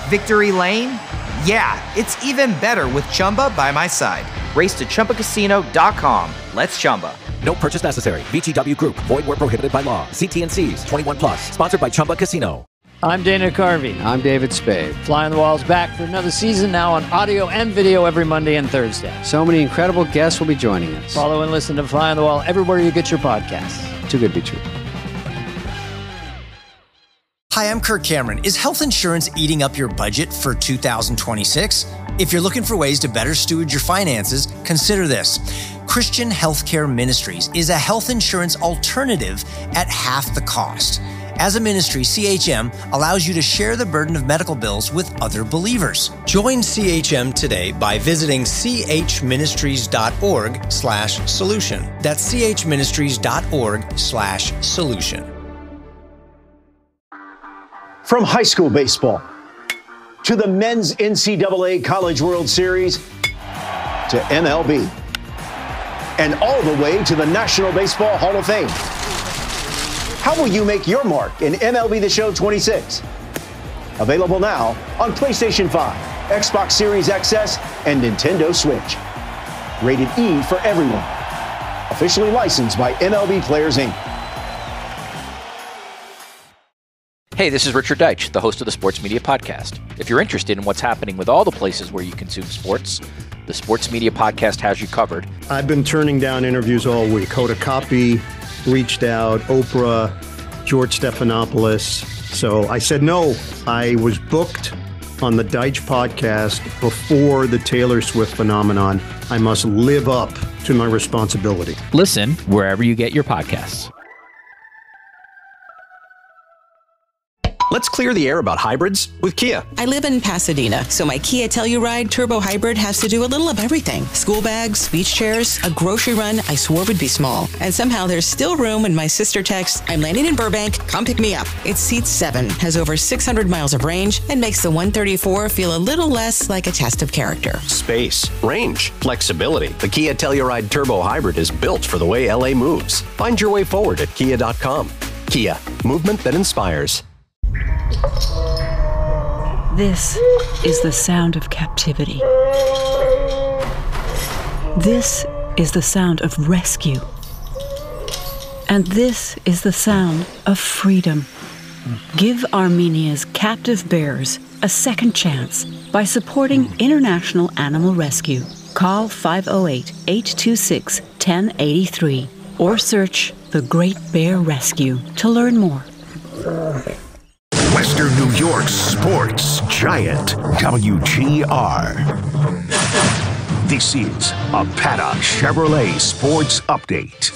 Victory Lane? Yeah, it's even better with Chumba by my side. Race to ChumbaCasino.com. Let's Chumba. No purchase necessary. VGW Group. Void where prohibited by law. See T&Cs. 21 plus. Sponsored by Chumba Casino. I'm Dana Carvey. I'm David Spade. Fly on the Wall's back for another season, now on audio and video every Monday and Thursday. So many incredible guests will be joining us. Follow and listen to Fly on the Wall everywhere you get your podcasts. Too good to be true. Hi, I'm Kirk Cameron. Is health insurance eating up your budget for 2026? If you're looking for ways to better steward your finances, consider this. Christian Healthcare Ministries is a health insurance alternative at half the cost. As a ministry, CHM allows you to share the burden of medical bills with other believers. Join CHM today by visiting chministries.org/solution. That's chministries.org/solution. From high school baseball to the men's NCAA College World Series to MLB and all the way to the National Baseball Hall of Fame. How will you make your mark in MLB The Show 26? Available now on PlayStation 5, Xbox Series XS, and Nintendo Switch. Rated E for everyone. Officially licensed by MLB Players Inc. Hey, this is Richard Deitch, the host of the Sports Media Podcast. If you're interested in what's happening with all the places where you consume sports, the Sports Media Podcast has you covered. I've been turning down interviews all week. Hoda Kotb reached out, Oprah, George Stephanopoulos. So I said no. I was booked on the Deitch podcast before the Taylor Swift phenomenon. I must live up to my responsibility. Listen wherever you get your podcasts. Let's clear the air about hybrids with Kia. I live in Pasadena, so my Kia Telluride Turbo Hybrid has to do a little of everything. School bags, beach chairs, a grocery run I swore would be small. And somehow there's still room when my sister texts, I'm landing in Burbank, come pick me up. It seats 7, has over 600 miles of range, and makes the 134 feel a little less like a test of character. Space, range, flexibility. The Kia Telluride Turbo Hybrid is built for the way LA moves. Find your way forward at kia.com. Kia, movement that inspires. This is the sound of captivity. This is the sound of rescue. And this is the sound of freedom. Give Armenia's captive bears a second chance by supporting International Animal Rescue. Call 508-826-1083 or search The Great Bear Rescue to learn more. Western New York's sports giant, WGR. This is a Paddock Chevrolet Sports Update.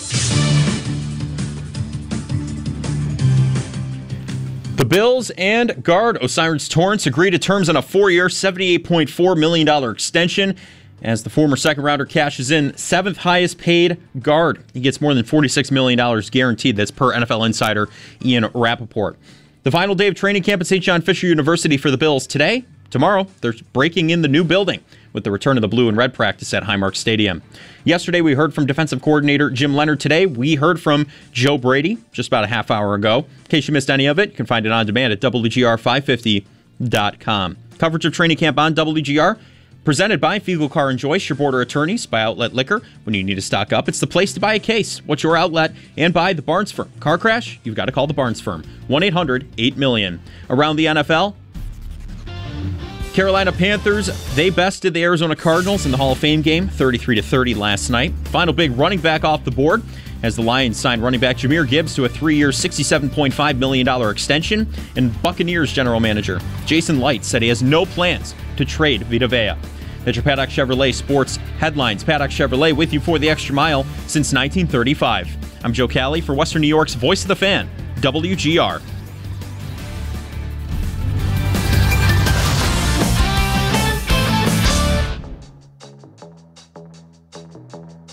The Bills and guard O'Cyrus Torrence agreed to terms on a 4-year, $78.4 million extension as the former second-rounder cashes in 7th highest-paid guard. He gets more than $46 million guaranteed. That's per NFL insider Ian Rappaport. The final day of training camp at St. John Fisher University for the Bills today. Tomorrow, they're breaking in the new building with the return of the blue and red practice at Highmark Stadium. Yesterday, we heard from defensive coordinator Jim Leonard. Today, we heard from Joe Brady just about a half hour ago. In case you missed any of it, you can find it on demand at WGR550.com. Coverage of training camp on WGR, presented by Fiegel Car and Joyce, your border attorneys, by Outlet Liquor. When you need to stock up, it's the place to buy a case. What's your outlet? And by the Barnes Firm. Car crash? You've got to call the Barnes Firm. 1-800-8-million. Around the NFL, Carolina Panthers, they bested the Arizona Cardinals in the Hall of Fame game, 33-30 last night. Final big running back off the board as the Lions signed running back Jahmyr Gibbs to a 3-year, $67.5 million extension. And Buccaneers general manager Jason Light said he has no plans to trade Vita Vea. That's your Paddock Chevrolet Sports headlines. Paddock Chevrolet with you for the extra mile since 1935. I'm Joe Cali for Western New York's Voice of the Fan, WGR.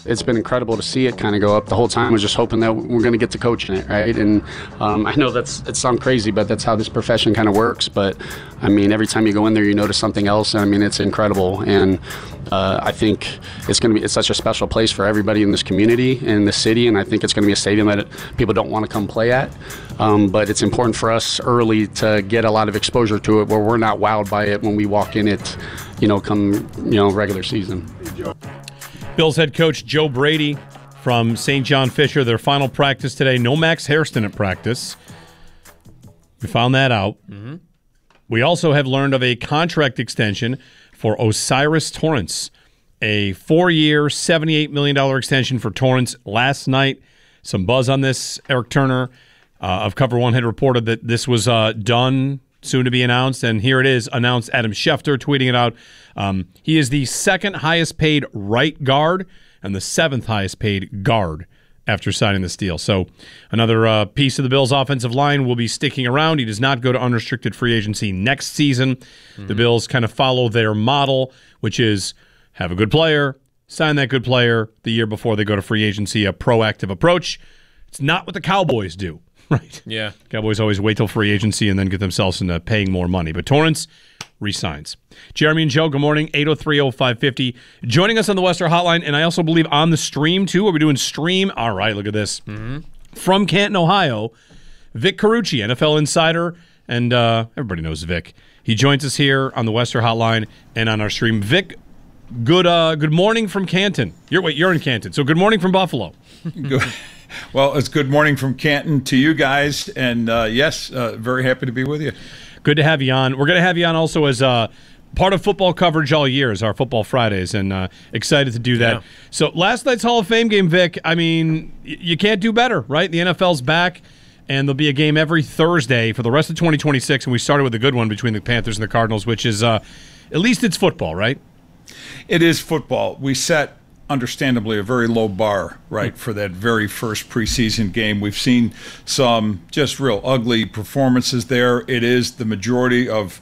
it's been incredible to see it kind of go up. The whole time I was just hoping that we're going to get to coach in it, right? And I know it sounds crazy, but that's how this profession kind of works. But I mean, every time you go in there, you notice something else. And I mean, it's incredible. And I think it's such a special place for everybody in this community and the city. And I think it's going to be a stadium that people don't want to come play at. But it's important for us early to get a lot of exposure to it where we're not wowed by it when we walk in it, come regular season. Bills head coach Joe Brady from St. John Fisher, their final practice today. No Max Hairston at practice. We found that out. Mm-hmm. We also have learned of a contract extension for O'Cyrus Torrence, a 4-year, $78 million extension for Torrence. Last night, some buzz on this. Eric Turner of Cover One had reported that this was done, soon to be announced, and here it is, announced. Adam Schefter tweeting it out. He is the second highest paid right guard and the seventh highest paid guard after signing this deal. So another piece of the Bills' offensive line will be sticking around. He does not go to unrestricted free agency next season. Mm-hmm. The Bills kind of follow their model, which is have a good player, sign that good player the year before they go to free agency, a proactive approach. It's not what the Cowboys do. Right. Yeah. Cowboys always wait till free agency and then get themselves into paying more money. But Torrence resigns. Jeremy and Joe, good morning. 803-0550. Joining us on the Western Hotline, and I also believe on the stream, too. Are we doing stream? All right, look at this. Mm-hmm. From Canton, Ohio, Vic Carucci, NFL insider, and everybody knows Vic. He joins us here on the Western Hotline and on our stream. Vic, good morning from Canton. You're in Canton, so good morning from Buffalo. Good. Well, it's good morning from Canton to you guys, and yes, very happy to be with you. Good to have you on. We're going to have you on also as part of football coverage all year, as our Football Fridays, and excited to do that. Yeah. So last night's Hall of Fame game, Vic, I mean, you can't do better, right? The NFL's back, and there'll be a game every Thursday for the rest of 2026, and we started with a good one between the Panthers and the Cardinals, which is, at least it's football, right? It is football. We set, understandably, a very low bar, right, for that very first preseason game. We've seen some just real ugly performances there. It is the majority of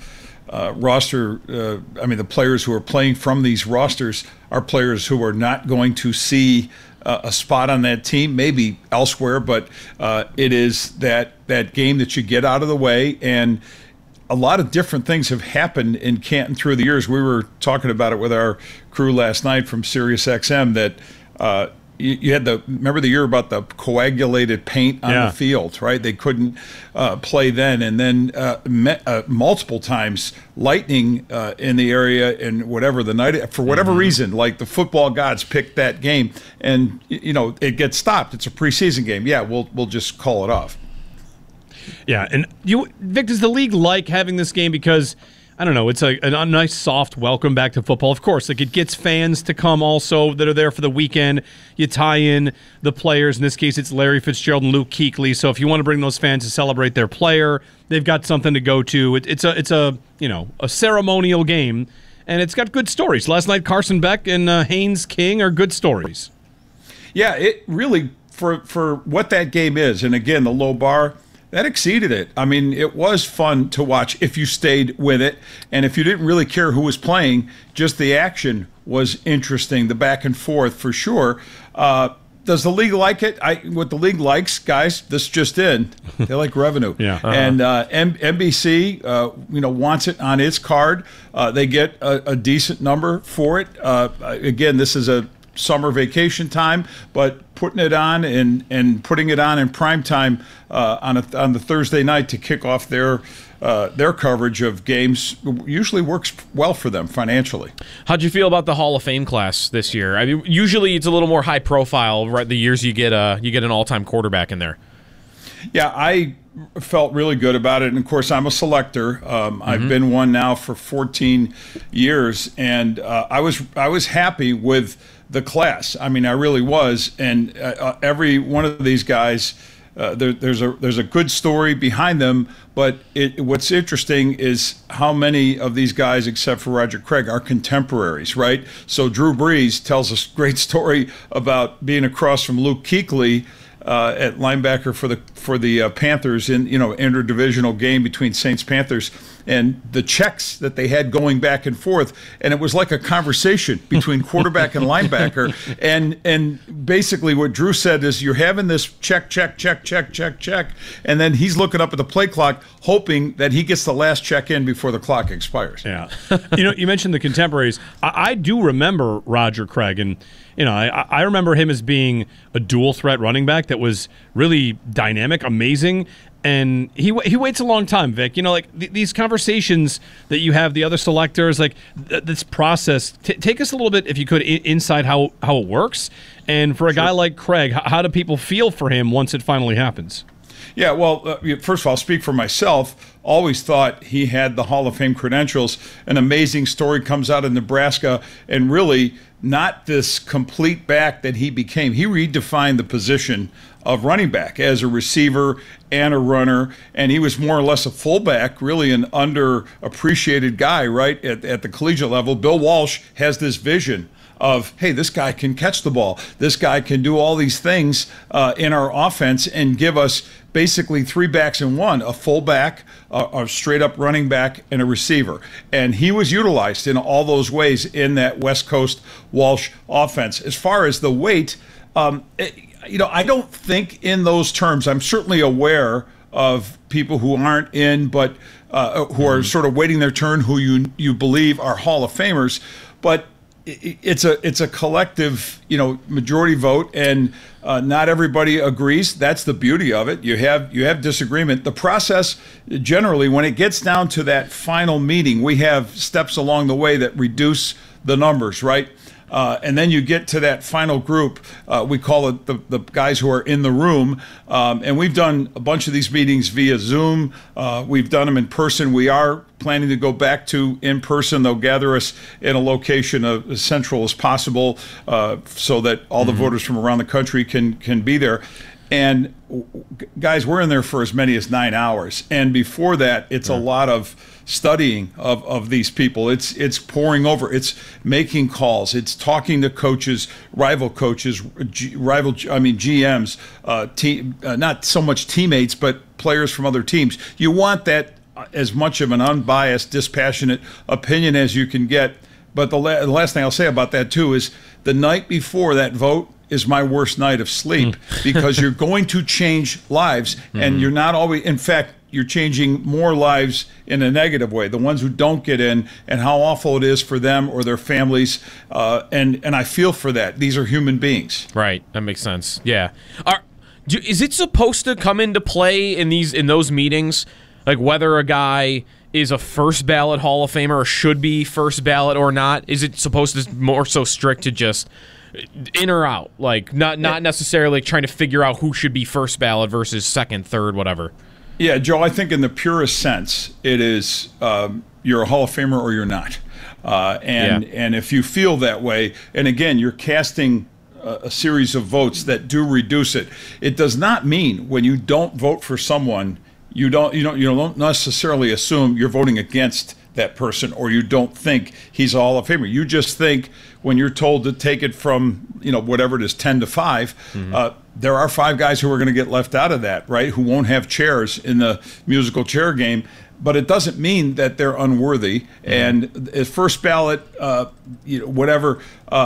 roster, the players who are playing from these rosters are players who are not going to see a spot on that team, maybe elsewhere, but it is that game that you get out of the way. And a lot of different things have happened in Canton through the years. We were talking about it with our crew last night from SiriusXM that you had remember the year about the coagulated paint on the field, right? They couldn't play then. And then multiple times lightning in the area and whatever the night, for whatever reason, like the football gods picked that game and, it gets stopped. It's a preseason game. Yeah, we'll just call it off. Yeah, and Vic, does the league like having this game because, I don't know, it's a nice soft welcome back to football? Of course, like it gets fans to come also that are there for the weekend. You tie in the players. In this case, it's Larry Fitzgerald and Luke Kuechly. So if you want to bring those fans to celebrate their player, they've got something to go to. It's a ceremonial game, and it's got good stories. Last night, Carson Beck and Haynes King are good stories. Yeah, it really, for what that game is, and again, the low bar, that exceeded it. I mean, it was fun to watch if you stayed with it. And if you didn't really care who was playing, just the action was interesting, the back and forth for sure. Does the league like it? What the league likes, guys, this just in, they like revenue. Yeah. And NBC, wants it on its card. They get a decent number for it. Again, this is a summer vacation time, but putting it on and putting it on in prime time on the Thursday night to kick off their coverage of games usually works well for them financially. How'd you feel about the Hall of Fame class this year? I mean, usually it's a little more high profile, right? The years you get an all-time quarterback in there. Yeah, I felt really good about it, and of course I'm a selector. I've been one now for 14 years, and I was happy with the class. I mean, I really was, and every one of these guys, there's a good story behind them. But what's interesting is how many of these guys, except for Roger Craig, are contemporaries, right? So Drew Brees tells a great story about being across from Luke Kuechly at linebacker for the Panthers in interdivisional game between Saints Panthers. and the checks that they had going back and forth, and it was like a conversation between quarterback and linebacker. And basically what Drew said is, you're having this check, and then he's looking up at the play clock, hoping that he gets the last check in before the clock expires. Yeah. You mentioned the contemporaries. I do remember Roger Craig, and I remember him as being a dual threat running back that was really dynamic, amazing. And he waits a long time, Vic. These conversations that you have, the other selectors, this process. Take us a little bit, if you could, inside how it works. And for a guy like Craig, how do people feel for him once it finally happens? Yeah, well, first of all, I'll speak for myself. Always thought he had the Hall of Fame credentials. An amazing story comes out of Nebraska, and really not this complete back that he became. He redefined the position of running back as a receiver and a runner, and he was more or less a fullback, really an underappreciated guy, right, at the collegiate level. Bill Walsh has this vision of, hey, this guy can catch the ball. This guy can do all these things in our offense and give us basically 3 backs in one, a fullback, a straight-up running back, and a receiver. And he was utilized in all those ways in that West Coast Walsh offense. As far as the weight, I don't think in those terms. I'm certainly aware of people who aren't in, but who are sort of waiting their turn, who you believe are Hall of Famers. But it's a collective, majority vote, and not everybody agrees. That's the beauty of it. You have disagreement. The process, generally, when it gets down to that final meeting, we have steps along the way that reduce the numbers, right? And then you get to that final group. We call it the guys who are in the room. And we've done a bunch of these meetings via Zoom. We've done them in person. We are planning to go back to in person. They'll gather us in a location as central as possible so that all the voters from around the country can be there. And guys, we're in there for as many as 9 hours. And before that, it's a lot of studying of these people. It's poring over. It's making calls. It's talking to coaches, rival coaches, GMs, not so much teammates, but players from other teams. You want that as much of an unbiased, dispassionate opinion as you can get. But the last thing I'll say about that, too, is the night before that vote is my worst night of sleep because you're going to change lives, and you're not always, in fact, you're changing more lives in a negative way. The ones who don't get in, and how awful it is for them or their families, and I feel for that. These are human beings. Right, that makes sense. Yeah. Is it supposed to come into play in those meetings, like whether a guy is a first ballot Hall of Famer or should be first ballot or not? Is it supposed to more so strict to just in or out, like not necessarily trying to figure out who should be first ballot versus second, third, whatever? Yeah, Joe, I think in the purest sense, it is you're a Hall of Famer or you're not. And if you feel that way, and again, you're casting a series of votes that do reduce it. It does not mean when you don't vote for someone, you don't necessarily assume you're voting against that person or you don't think he's a Hall of Famer. You just think when you're told to take it from, whatever it is, 10 to 5, there are 5 guys who are going to get left out of that, right, who won't have chairs in the musical chair game. But it doesn't mean that they're unworthy. And at first ballot, whatever,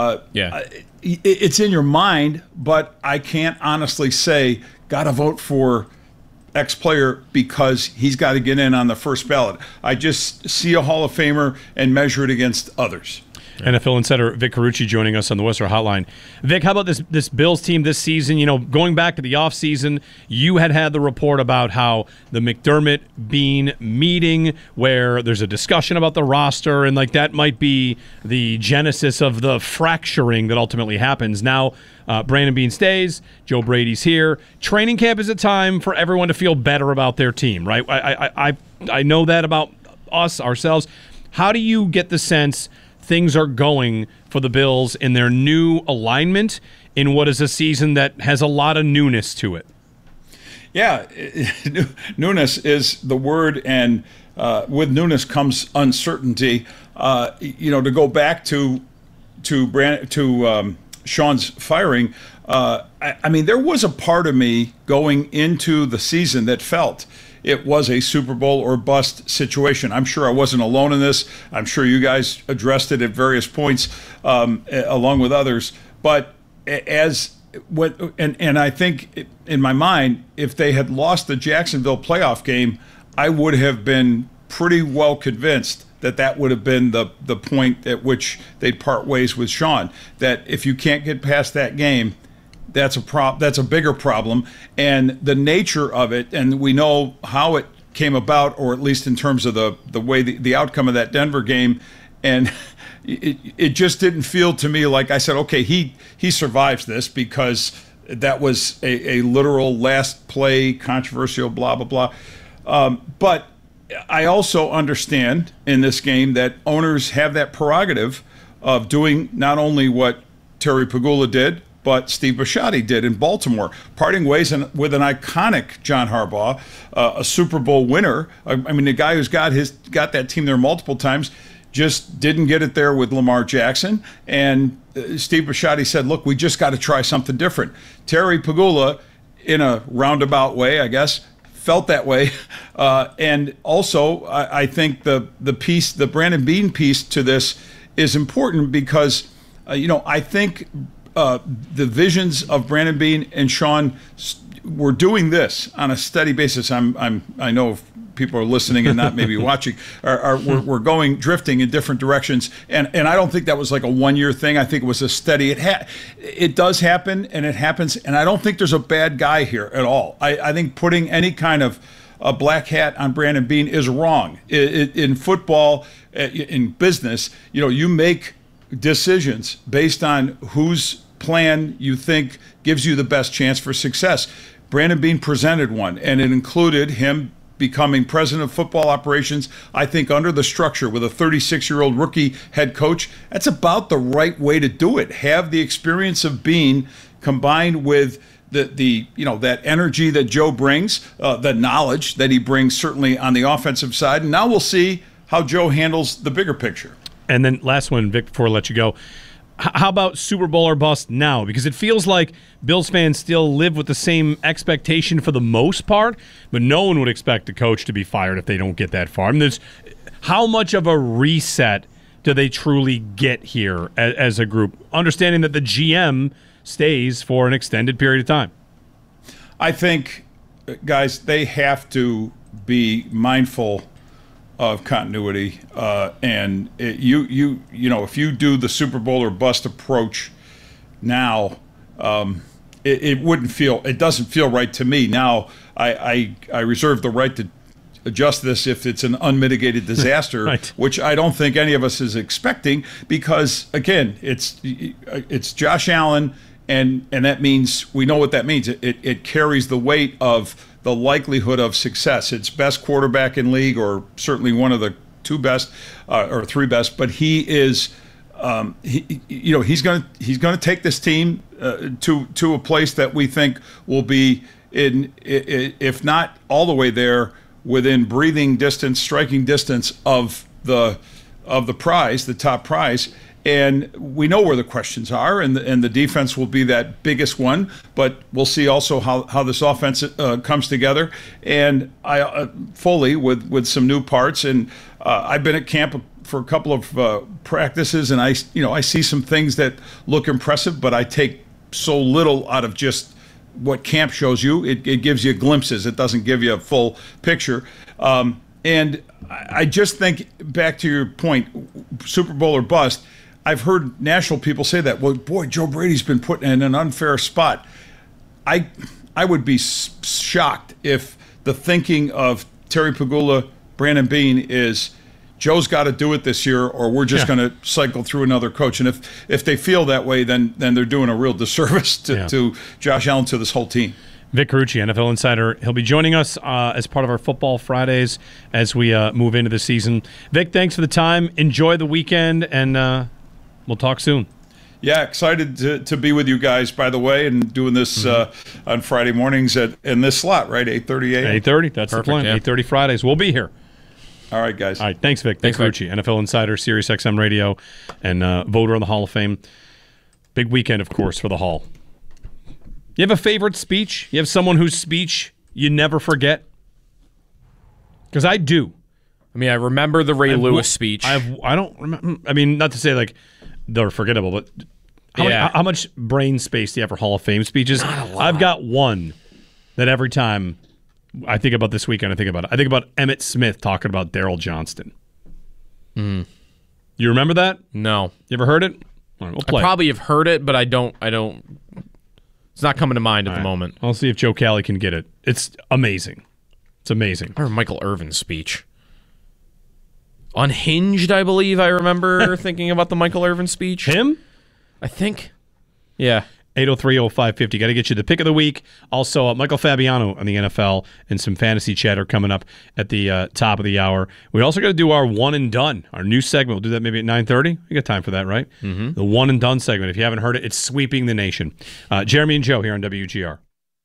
it's in your mind, but I can't honestly say, got to vote for X player because he's got to get in on the first ballot. I just see a Hall of Famer and measure it against others. NFL insider Vic Carucci joining us on the Western Hotline. Vic, how about this Bills team this season? Going back to the offseason, you had the report about how the McDermott Bean meeting where there's a discussion about the roster and that might be the genesis of the fracturing that ultimately happens. Now, Brandon Bean stays. Joe Brady's here. Training camp is a time for everyone to feel better about their team, right? I know that about ourselves. How do you get the sense things are going for the Bills in their new alignment in what is a season that has a lot of newness to it? Yeah, newness is the word, and with newness comes uncertainty. To go back to Sean's firing, there was a part of me going into the season that felt it was a Super Bowl or bust situation. I'm sure I wasn't alone in this. I'm sure you guys addressed it at various points along with others. But and I think in my mind, if they had lost the Jacksonville playoff game, I would have been pretty well convinced that would have been the point at which they'd part ways with Sean. That if you can't get past that game, that's a bigger problem. And the nature of it, and we know how it came about, or at least in terms of the way the outcome of that Denver game, and it just didn't feel to me like I said, okay, he survives this because that was a literal last play, controversial, blah, blah, blah. But I also understand in this game that owners have that prerogative of doing not only what Terry Pegula did, but Steve Bisciotti did in Baltimore, parting ways with an iconic John Harbaugh, a Super Bowl winner. I mean, the guy who's got that team there multiple times, just didn't get it there with Lamar Jackson. And Steve Bisciotti said, look, we just got to try something different. Terry Pegula, in a roundabout way, I guess, felt that way. And also, I think the Brandon Beane piece to this is important because, I think the visions of Brandon Beane and Sean were doing this on a steady basis. I know people are listening and not maybe watching. We're drifting in different directions, and I don't think that was like a 1-year thing. I think it was a steady. It does happen, and it happens, and I don't think there's a bad guy here at all. I think putting any kind of a black hat on Brandon Beane is wrong. In football, in business, you make decisions based on whose plan you think gives you the best chance for success. Brandon Beane presented one, and it included him becoming president of football operations, I think under the structure with a 36-year-old rookie head coach. That's about the right way to do it. Have the experience of Beane combined with that energy that Joe brings, the knowledge that he brings certainly on the offensive side. And now we'll see how Joe handles the bigger picture. And then last one, Vic, before I let you go. How about Super Bowl or bust now? Because it feels like Bills fans still live with the same expectation for the most part, but no one would expect the coach to be fired if they don't get that far. I mean, how much of a reset do they truly get here as a group, understanding that the GM stays for an extended period of time? I think, guys, they have to be mindful of continuity, and if you do the Super Bowl or bust approach now, it doesn't feel right to me. Now I reserve the right to adjust this if it's an unmitigated disaster, right, which I don't think any of us is expecting, because again, it's Josh Allen, and that means we know what that means. It carries the weight of the likelihood of success. It's best quarterback in league, or certainly one of the two best or three best. But he is, he's going to take this team to a place that we think will be if not all the way there, within breathing distance, striking distance of the prize, the top prize. And we know where the questions are, and the defense will be that biggest one. But we'll see also how this offense comes together. And I fully with some new parts. And I've been at camp for a couple of practices, and I see some things that look impressive. But I take so little out of just what camp shows you. It gives you glimpses. It doesn't give you a full picture. And I just think, back to your point, Super Bowl or bust. I've heard national people say that. Well, boy, Joe Brady's been put in an unfair spot. I would be shocked if the thinking of Terry Pegula, Brandon Beane is Joe's got to do it this year, or we're just going to cycle through another coach. And if they feel that way, then they're doing a real disservice to Josh Allen, to this whole team. Vic Carucci, NFL Insider. He'll be joining us as part of our Football Fridays as we move into the season. Vic, thanks for the time. Enjoy the weekend, and we'll talk soon. Yeah, excited to be with you guys, by the way, and doing this on Friday mornings in this slot, right? 8:30 a.m. 8:30, that's perfect, the plan. Yeah. 8:30 Fridays. We'll be here. All right, guys. All right, thanks, Vic. Thanks, Carucci, NFL Insider, Sirius XM Radio, and voter on the Hall of Fame. Big weekend, of course, for the Hall. You have a favorite speech? You have someone whose speech you never forget? Because I do. I mean, I remember the Ray Lewis speech. I don't remember. I mean, not to say like they're forgettable, but how much brain space do you have for Hall of Fame speeches? Not a lot. I've got one that every time I think about this weekend, I think about it. I think about Emmitt Smith talking about Daryl Johnston. Mm. You remember that? No. You ever heard it? All right, we'll play. I probably have heard it, but I don't. It's not coming to mind at the moment. I'll see if Joe Cali can get it. It's amazing. It's amazing. Or Michael Irvin's speech. Unhinged, I believe I remember thinking about the Michael Irvin speech. Him? I think. Yeah. 803-0550. Got to get you the pick of the week. Also, Michael Fabiano on the NFL and some fantasy chatter coming up at the top of the hour. We also got to do our one and done, our new segment. We'll do that maybe at 9:30. You got time for that, right? Mm-hmm. The one and done segment. If you haven't heard it, it's sweeping the nation. Jeremy and Joe here on WGR.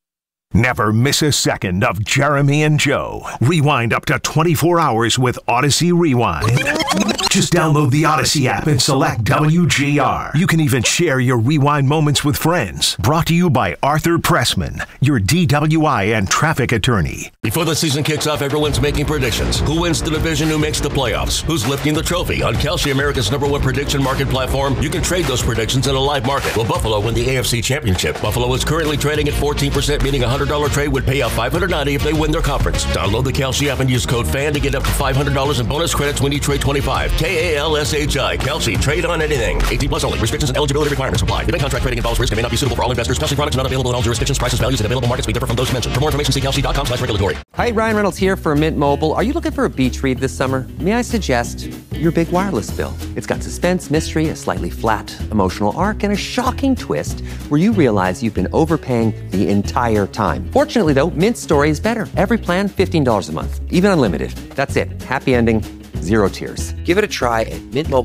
Never miss a second of Jeremy and Joe. Rewind up to 24 hours with Odyssey Rewind. Just download the Odyssey app and select WGR. You can even share your rewind moments with friends. Brought to you by Arthur Pressman, your DWI and traffic attorney. Before the season kicks off, everyone's making predictions. Who wins the division? Who makes the playoffs? Who's lifting the trophy? On Kalshi, America's #1 prediction market platform, you can trade those predictions in a live market. Will Buffalo win the AFC Championship? Buffalo is currently trading at 14%, meaning $100 trade would pay out $590 if they win their conference. Download the Kalshi app and use code FAN to get up to $500 in bonus credits when you trade 25. KALSHI. Kalshi. Trade on anything. 18 plus only. Restrictions and eligibility requirements apply. The bank contract trading involves risk and may not be suitable for all investors. Kalshi products not available in all jurisdictions. Prices, values, and available markets may differ from those mentioned. For more information, see kalshi.com/regulatory. Hi, Ryan Reynolds here for Mint Mobile. Are you looking for a beach read this summer? May I suggest your big wireless bill? It's got suspense, mystery, a slightly flat emotional arc, and a shocking twist where you realize you've been overpaying the entire time. Fortunately, though, Mint's story is better. Every plan, $15 a month. Even unlimited. That's it. Happy ending. Zero tears. Give it a try at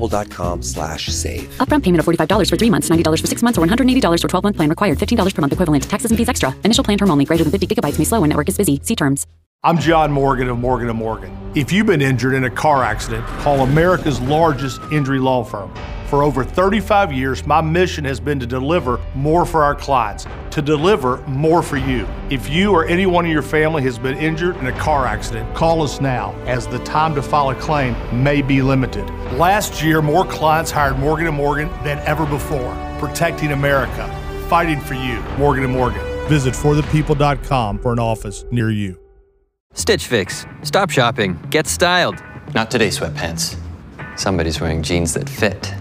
mintmobile.com/save. Upfront payment of $45 for 3 months, $90 for 6 months, or $180 for 12-month plan required. $15 per month equivalent. Taxes and fees extra. Initial plan term only. Greater than 50 gigabytes may slow when network is busy. See terms. I'm John Morgan of Morgan & Morgan. If you've been injured in a car accident, call America's largest injury law firm. For over 35 years, my mission has been to deliver more for our clients, to deliver more for you. If you or anyone in your family has been injured in a car accident, call us now, as the time to file a claim may be limited. Last year, more clients hired Morgan & Morgan than ever before, protecting America, fighting for you. Morgan & Morgan. Visit forthepeople.com for an office near you. Stitch Fix. Stop shopping. Get styled. Not today, sweatpants. Somebody's wearing jeans that fit.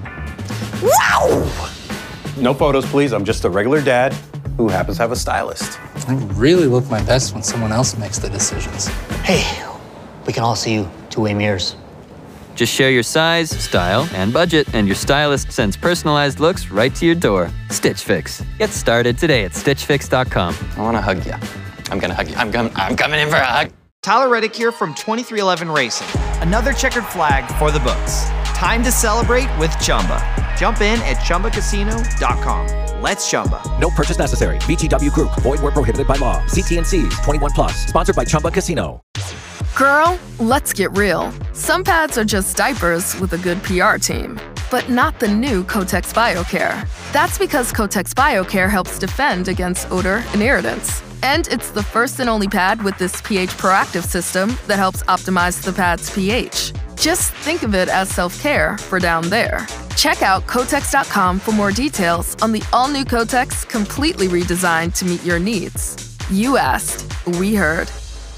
Wow! No photos, please. I'm just a regular dad who happens to have a stylist. I really look my best when someone else makes the decisions. Hey, we can all see you two-way mirrors. Just share your size, style, and budget, and your stylist sends personalized looks right to your door. Stitch Fix. Get started today at StitchFix.com. I want to hug you. I'm going to hug you. I'm coming in for a hug. Tyler Reddick here from 2311 Racing. Another checkered flag for the books. Time to celebrate with Chumba. Jump in at ChumbaCasino.com. Let's Chumba. No purchase necessary. VGW Group. Void where prohibited by law. See T&Cs. 21 plus. Sponsored by Chumba Casino. Girl, let's get real. Some pads are just diapers with a good PR team. But not the new Kotex BioCare. That's because Kotex BioCare helps defend against odor and irritants. And it's the first and only pad with this pH proactive system that helps optimize the pad's pH. Just think of it as self-care for down there. Check out Kotex.com for more details on the all-new Kotex, completely redesigned to meet your needs. You asked, we heard.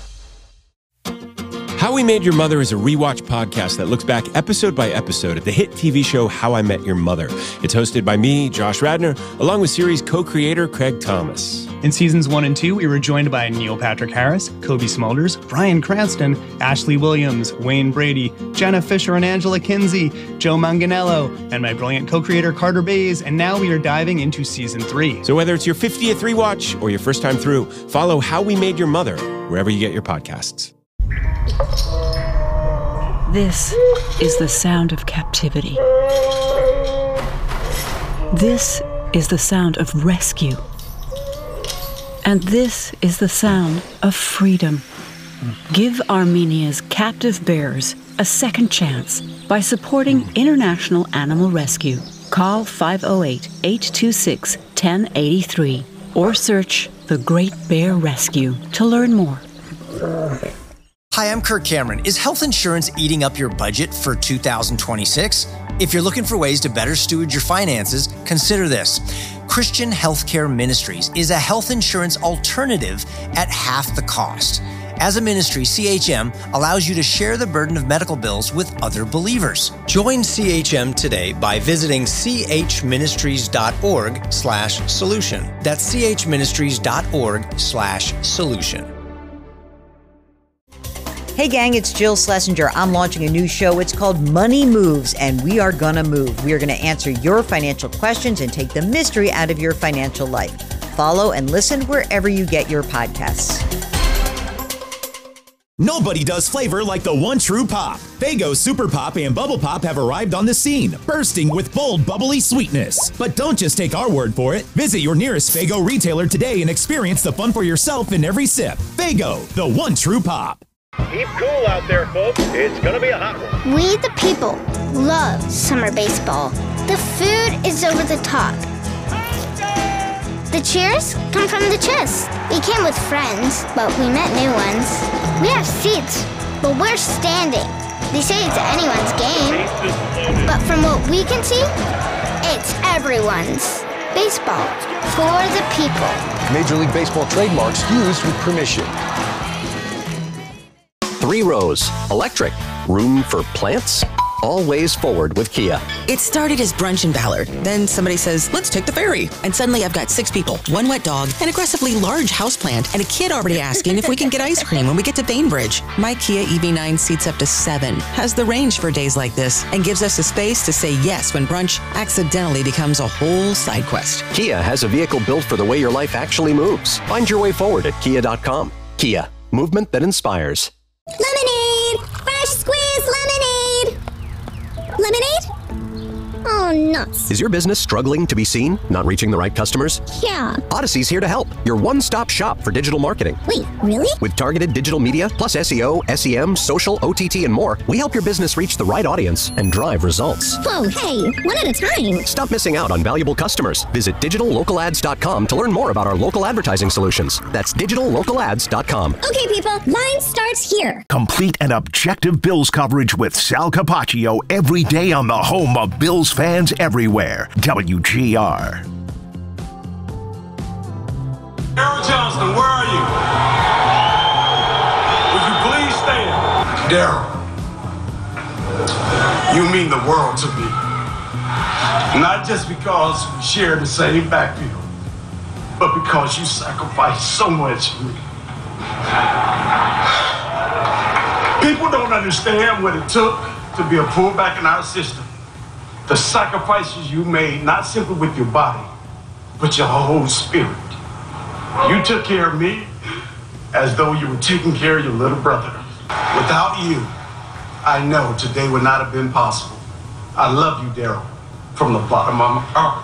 How We Made Your Mother is a rewatch podcast that looks back episode by episode at the hit TV show How I Met Your Mother. It's hosted by me, Josh Radnor, along with series co-creator Craig Thomas. In seasons 1 and 2, we were joined by Neil Patrick Harris, Kobe Smulders, Bryan Cranston, Ashley Williams, Wayne Brady, Jenna Fisher and Angela Kinsey, Joe Manganiello, and my brilliant co-creator Carter Bays, and now we are diving into season 3. So whether it's your 50th rewatch or your first time through, follow How We Made Your Mother wherever you get your podcasts. This is the sound of captivity. This is the sound of rescue. And this is the sound of freedom. Give Armenia's captive bears a second chance by supporting International Animal Rescue. Call 508-826-1083 or search The Great Bear Rescue to learn more. Hi, I'm Kirk Cameron. Is health insurance eating up your budget for 2026? If you're looking for ways to better steward your finances, consider this. Christian Healthcare Ministries is a health insurance alternative at half the cost. As a ministry, CHM allows you to share the burden of medical bills with other believers. Join CHM today by visiting chministries.org/solution. That's chministries.org/solution. Hey gang, it's Jill Schlesinger. I'm launching a new show. It's called Money Moves, and we are gonna move. We are gonna answer your financial questions and take the mystery out of your financial life. Follow and listen wherever you get your podcasts. Nobody does flavor like the one true pop. Faygo Super Pop and Bubble Pop have arrived on the scene, bursting with bold, bubbly sweetness. But don't just take our word for it. Visit your nearest Faygo retailer today and experience the fun for yourself in every sip. Faygo, the one true pop. Keep cool out there, folks. It's going to be a hot one. We, the people, love summer baseball. The food is over the top. The cheers come from the chest. We came with friends, but we met new ones. We have seats, but we're standing. They say it's anyone's game, but from what we can see, it's everyone's. Baseball for the people. Major League Baseball trademarks used with permission. 3 rows, electric, room for plants. Always forward with Kia. It started as brunch in Ballard. Then somebody says, let's take the ferry. And suddenly I've got 6 people, 1 wet dog, an aggressively large houseplant, and a kid already asking if we can get ice cream when we get to Bainbridge. My Kia EV9 seats up to 7, has the range for days like this, and gives us the space to say yes when brunch accidentally becomes a whole side quest. Kia has a vehicle built for the way your life actually moves. Find your way forward at kia.com. Kia, movement that inspires. Lemonade! Fresh squeezed lemonade! Lemonade? Oh, nuts. Is your business struggling to be seen? Not reaching the right customers? Yeah. Odyssey's here to help. Your one-stop shop for digital marketing. Wait, really? With targeted digital media, plus SEO, SEM, social, OTT, and more, we help your business reach the right audience and drive results. Whoa, hey, one at a time. Stop missing out on valuable customers. Visit digitallocalads.com to learn more about our local advertising solutions. That's digitallocalads.com. Okay, people, line starts here. Complete and objective Bills coverage with Sal Capaccio every day on the home of Bills fans everywhere. WGR. Daryl Johnston, where are you? Would you please stand? Daryl, you mean the world to me. Not just because we share the same backfield, but because you sacrificed so much for me. People don't understand what it took to be a fullback in our system. The sacrifices you made, not simply with your body, but your whole spirit. You took care of me as though you were taking care of your little brother. Without you, I know today would not have been possible. I love you, Daryl, from the bottom of my heart.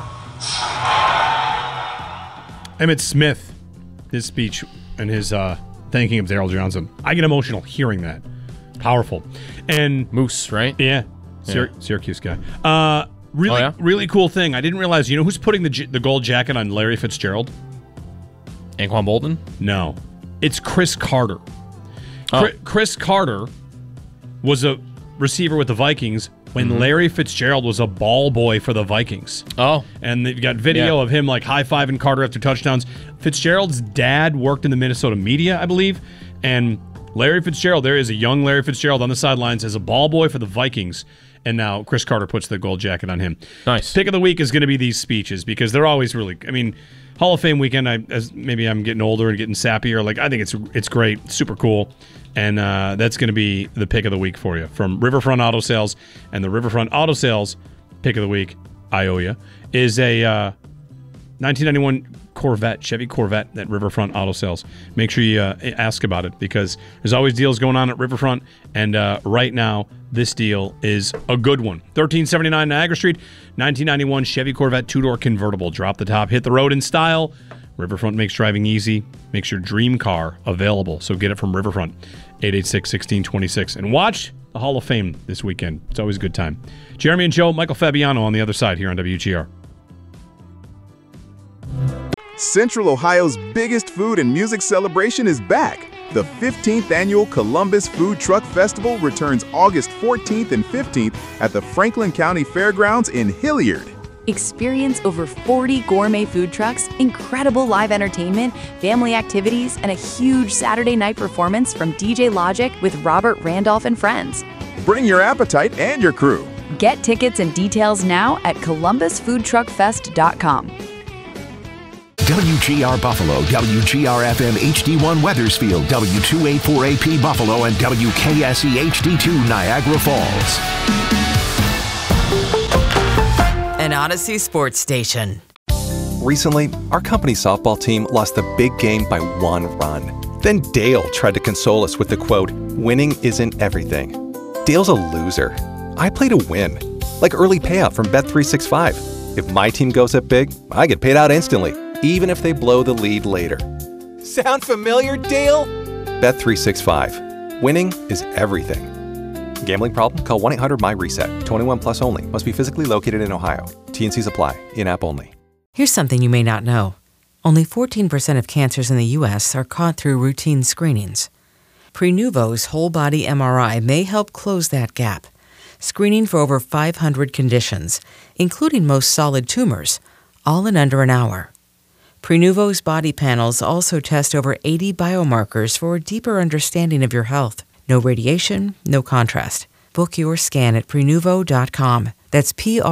Emmitt Smith, his speech and his thanking of Daryl Johnson. I get emotional hearing that. Powerful. And Moose, right? Yeah. Syracuse guy. Really cool thing. I didn't realize, you know who's putting the gold jacket on Larry Fitzgerald? Anquan Boldin? No. It's Chris Carter. Chris Carter was a receiver with the Vikings when Larry Fitzgerald was a ball boy for the Vikings. Oh. And they've got video of him like high-fiving Carter after touchdowns. Fitzgerald's dad worked in the Minnesota media, I believe, and Larry Fitzgerald, there is a young Larry Fitzgerald on the sidelines as a ball boy for the Vikings, and now Chris Carter puts the gold jacket on him. Nice. Pick of the week is going to be these speeches because they're always really, I mean, Hall of Fame weekend, as maybe I'm getting older and getting sappier, like I think it's great, super cool, and that's going to be the pick of the week for you from Riverfront Auto Sales. And the Riverfront Auto Sales pick of the week, I owe you, is a 1991 Corvette, Chevy Corvette at Riverfront Auto Sales. Make sure you ask about it because there's always deals going on at Riverfront, and right now this deal is a good one. 1379 Niagara Street, 1991 Chevy Corvette 2-door convertible. Drop the top, hit the road in style. Riverfront makes driving easy, makes your dream car available. So get it from Riverfront, 886-1626. And watch the Hall of Fame this weekend. It's always a good time. Jeremy and Joe, Michael Fabiano on the other side here on WGR. Central Ohio's biggest food and music celebration is back. The 15th Annual Columbus Food Truck Festival returns August 14th and 15th at the Franklin County Fairgrounds in Hilliard. Experience over 40 gourmet food trucks, incredible live entertainment, family activities, and a huge Saturday night performance from DJ Logic with Robert Randolph and friends. Bring your appetite and your crew. Get tickets and details now at columbusfoodtruckfest.com. WGR Buffalo, WGR-FM HD1 Weathersfield, W284AP Buffalo, and WKSE HD2 Niagara Falls. An Odyssey sports station. Recently, our company's softball team lost the big game by 1 run. Then Dale tried to console us with the quote, "Winning isn't everything." Dale's a loser. I play to win, like early payout from Bet365. If my team goes up big, I get paid out instantly, even if they blow the lead later. Sound familiar, Dale? Bet365. Winning is everything. Gambling problem? Call 1-800-MY-RESET. 21 plus only. Must be physically located in Ohio. T&Cs apply. In-app only. Here's something you may not know. Only 14% of cancers in the U.S. are caught through routine screenings. Prenuvo's whole-body MRI may help close that gap, screening for over 500 conditions, including most solid tumors, all in under an hour. Prenuvo's body panels also test over 80 biomarkers for a deeper understanding of your health. No radiation, no contrast. Book your scan at Prenuvo.com. That's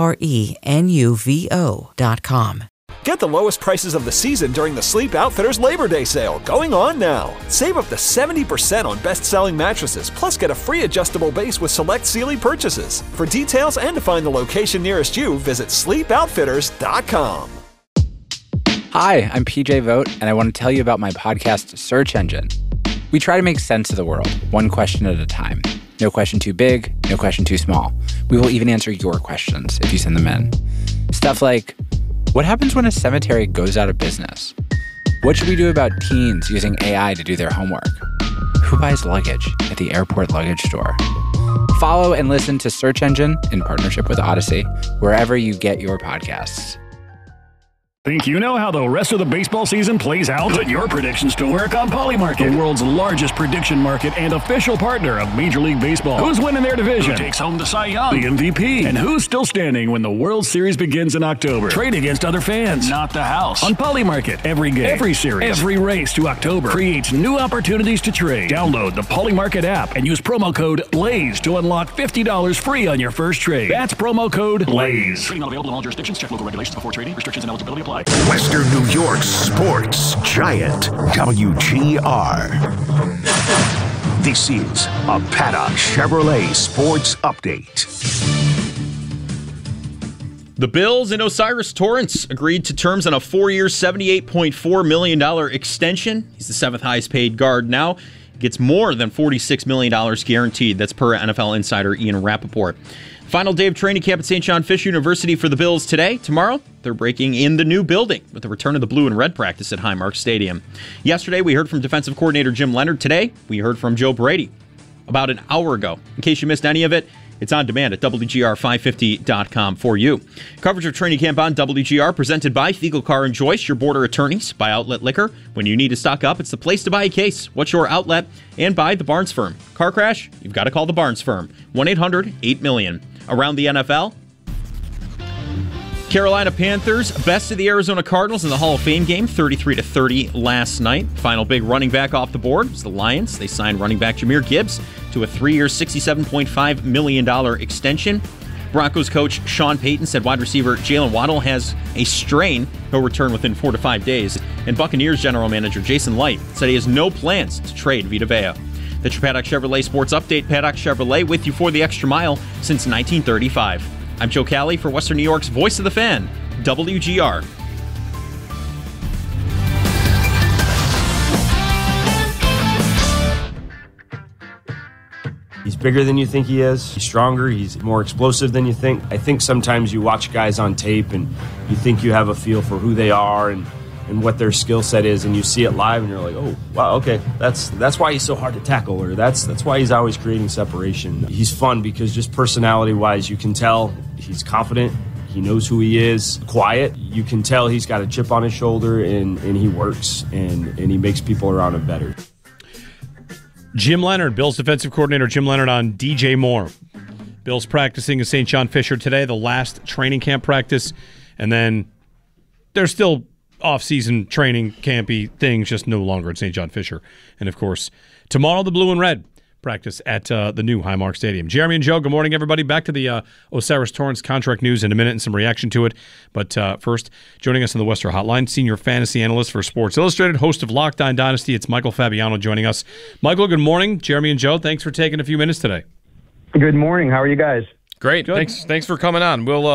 Prenuvo.com. Get the lowest prices of the season during the Sleep Outfitters Labor Day sale, going on now. Save up to 70% on best-selling mattresses, plus get a free adjustable base with select Sealy purchases. For details and to find the location nearest you, visit sleepoutfitters.com. Hi, I'm PJ Vogt, and I want to tell you about my podcast, Search Engine. We try to make sense of the world, one question at a time. No question too big, no question too small. We will even answer your questions if you send them in. Stuff like, what happens when a cemetery goes out of business? What should we do about teens using AI to do their homework? Who buys luggage at the airport luggage store? Follow and listen to Search Engine in partnership with Odyssey, wherever you get your podcasts. Think you know how the rest of the baseball season plays out? Put your predictions to work on Polymarket, the world's largest prediction market and official partner of Major League Baseball. Who's winning their division? Who takes home the Cy Young? The MVP? And who's still standing when the World Series begins in October? Trade against other fans, not the house. On Polymarket, every game, every series, every race to October creates new opportunities to trade. Download the Polymarket app and use promo code BLAZE to unlock $50 free on your first trade. That's promo code BLAZE. Trading not available in all jurisdictions. Check local regulations before trading. Restrictions and eligibility apply. Western New York sports giant, WGR. This is a Paddock Chevrolet Sports Update. The Bills and Osiris Torrance agreed to terms on a 4-year, $78.4 million extension. He's the 7th highest paid guard now. Gets more than $46 million guaranteed. That's per NFL insider Ian Rappaport. Final day of training camp at St. John Fisher University for the Bills today. Tomorrow, they're breaking in the new building with the return of the blue and red practice at Highmark Stadium. Yesterday, we heard from defensive coordinator Jim Leonard. Today, we heard from Joe Brady about an hour ago. In case you missed any of it, it's on demand at WGR550.com for you. Coverage of training camp on WGR presented by Fiegel Car and Joyce, your border attorneys, by Outlet Liquor. When you need to stock up, it's the place to buy a case. What's your outlet? And by the Barnes Firm. Car crash? You've got to call the Barnes Firm. 1-800-8-million. Around the NFL, Carolina Panthers bested the Arizona Cardinals in the Hall of Fame game, 33-30 last night. Final big running back off the board was the Lions. They signed running back Jahmyr Gibbs to a 3-year, $67.5 million extension. Broncos coach Sean Payton said wide receiver Jalen Waddle has a strain. He'll return within 4 to 5 days. And Buccaneers general manager Jason Light said he has no plans to trade Vita Vea. That's your Paddock Chevrolet Sports Update. Paddock Chevrolet with you for the extra mile since 1935. I'm Joe Cali for Western New York's Voice of the Fan, WGR. He's bigger than you think he is. He's stronger. He's more explosive than you think. I think sometimes you watch guys on tape and you think you have a feel for who they are and what their skill set is, and you see it live and you're like, oh, wow, okay, that's why he's so hard to tackle, or that's why he's always creating separation. He's fun because just personality-wise, you can tell he's confident, he knows who he is, quiet. You can tell he's got a chip on his shoulder, and he works, and he makes people around him better. Jim Leonard, Bills defensive coordinator Jim Leonard on DJ Moore. Bills practicing in St. John Fisher today, the last training camp practice, and then there's still off-season training campy things, just no longer at St. John Fisher. And, of course, tomorrow the blue and red practice at the new Highmark Stadium. Jeremy and Joe, good morning, everybody. Back to the Osiris Torrance contract news in a minute and some reaction to it. But first, joining us on the Western Hotline, senior fantasy analyst for Sports Illustrated, host of Locked On Dynasty, it's Michael Fabiano joining us. Michael, good morning. Jeremy and Joe, thanks for taking a few minutes today. Good morning. How are you guys? Great. Good. Thanks for coming on. We'll